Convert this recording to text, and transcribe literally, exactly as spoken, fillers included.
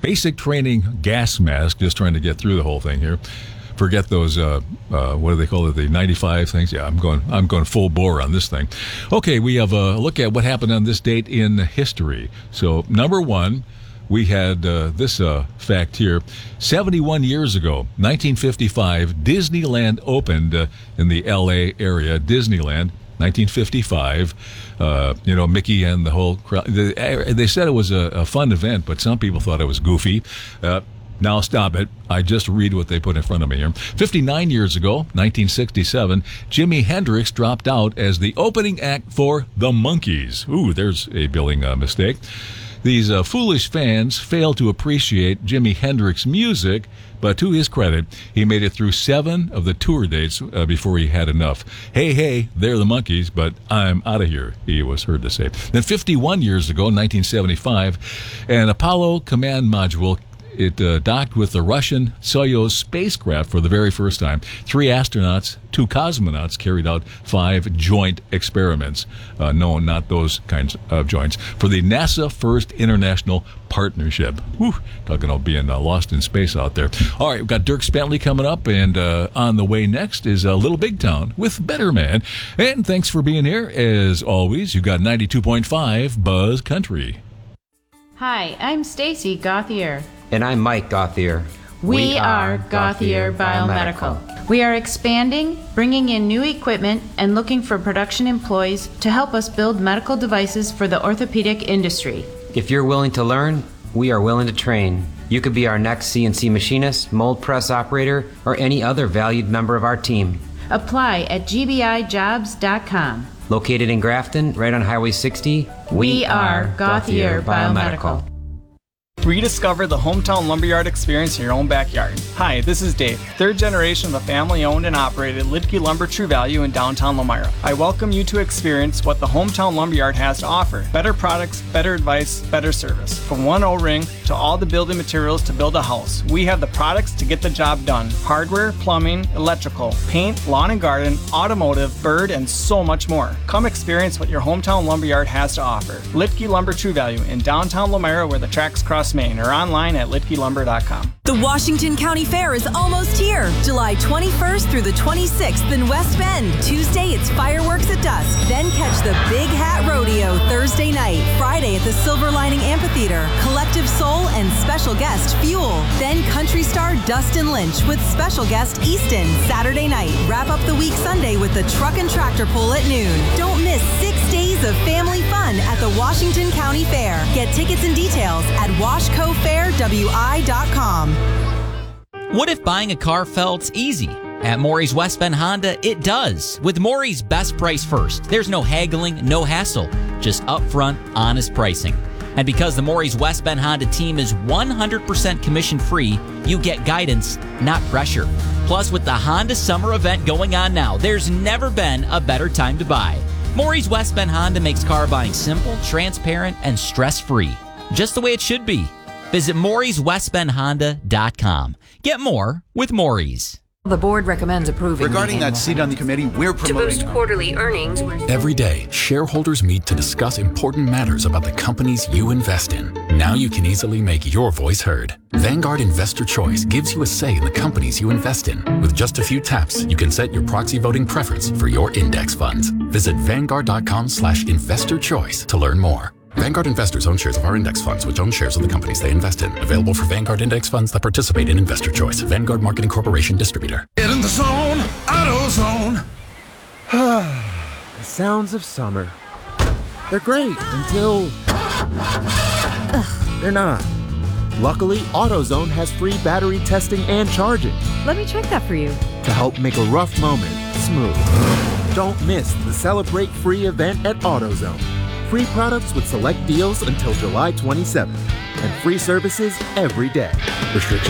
basic training gas mask, just trying to get through the whole thing here. Forget those, uh, uh, what do they call it, the ninety-five things? Yeah, I'm going I'm going full bore on this thing. Okay, we have a look at what happened on this date in history. So, number one, we had uh, this uh, fact here. seventy-one years ago, nineteen fifty-five, Disneyland opened uh, in the L A area. Disneyland, nineteen fifty-five. Uh, you know, Mickey and the whole crowd. They, they said it was a, a fun event, but some people thought it was goofy. Uh, Now stop it. I just read what they put in front of me here. fifty-nine years ago, nineteen sixty-seven, Jimi Hendrix dropped out as the opening act for the Monkees. Ooh, there's a billing uh, mistake. These uh, foolish fans failed to appreciate Jimi Hendrix's music, but to his credit, he made it through seven of the tour dates uh, before he had enough. Hey, hey, they're the Monkees, but I'm out of here, he was heard to say. Then fifty-one years ago, nineteen seventy-five, an Apollo command module It uh, docked with the Russian Soyuz spacecraft for the very first time. Three astronauts, two cosmonauts carried out five joint experiments. Uh, no, not those kinds of joints. For the NASA First International Partnership. Whew, talking about being uh, lost in space out there. All right, we've got Dirk Spentley coming up, and uh, on the way next is uh, Little Big Town with Better Man. And thanks for being here. As always, you got ninety-two point five Buzz Country. Hi, I'm Stacy Gauthier. And I'm Mike Gauthier. We, we are Gauthier Biomedical. Biomedical. We are expanding, bringing in new equipment, and looking for production employees to help us build medical devices for the orthopedic industry. If you're willing to learn, we are willing to train. You could be our next C N C machinist, mold press operator, or any other valued member of our team. Apply at g b i jobs dot com. Located in Grafton, right on Highway sixty, we, we are Gauthier Biomedical. Biomedical. Rediscover the hometown lumberyard experience in your own backyard. Hi, this is Dave, third generation of the family-owned and operated Lidke Lumber True Value in downtown Lomira. I welcome you to experience what the hometown lumberyard has to offer. Better products, better advice, better service. From one O-ring to all the building materials to build a house, we have the products to get the job done. Hardware, plumbing, electrical, paint, lawn and garden, automotive, bird, and so much more. Come experience what your hometown lumberyard has to offer. Lidke Lumber True Value in downtown Lomira, where the tracks cross Maine, or online at lidke lumber dot com. The Washington County Fair is almost here. July twenty-first through the twenty-sixth in West Bend. Tuesday, it's fireworks at dusk. Then catch the Big Hat Rodeo Thursday night. Friday at the Silver Lining Amphitheater. Collective Soul and special guest Fuel. Then country star Dustin Lynch with special guest Easton. Saturday night. Wrap up the week Sunday with the Truck and Tractor Pull at noon. Don't miss six days of family fun at the Washington County Fair. Get tickets and details at washco fair w i dot com. What if buying a car felt easy? At Maury's West Bend Honda, it does. With Maury's Best Price First, there's no haggling, no hassle, just upfront, honest pricing. And because the Maury's West Bend Honda team is one hundred percent commission-free, you get guidance, not pressure. Plus, with the Honda Summer event going on now, there's never been a better time to buy. Maury's West Bend Honda makes car buying simple, transparent, and stress-free. Just the way it should be. Visit Maury's West Bend Honda dot com. Get more with Maury's. The board recommends approving. Regarding that seat on the committee, we're promoting... To boost quarterly earnings... Every day, shareholders meet to discuss important matters about the companies you invest in. Now you can easily make your voice heard. Vanguard Investor Choice gives you a say in the companies you invest in. With just a few taps, you can set your proxy voting preference for your index funds. Visit vanguard.com slash investor choice to learn more. Vanguard investors own shares of our index funds, which own shares of the companies they invest in. Available for Vanguard index funds that participate in Investor Choice. Vanguard Marketing Corporation distributor. Get in the zone, AutoZone. The sounds of summer. They're great until Ugh, they're not. Luckily, AutoZone has free battery testing and charging. Let me check that for you. To help make a rough moment smooth. Don't miss the Celebrate Free event at AutoZone. Free products with select deals until July twenty-seventh. And free services every day. Restrictions